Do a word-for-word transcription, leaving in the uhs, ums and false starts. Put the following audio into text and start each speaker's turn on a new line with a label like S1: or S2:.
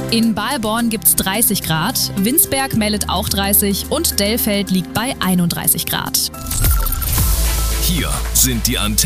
S1: In Balborn gibt's dreißig Grad, Winsberg meldet auch dreißig und Dellfeld liegt bei einunddreißig Grad.
S2: Hier sind die Antennen.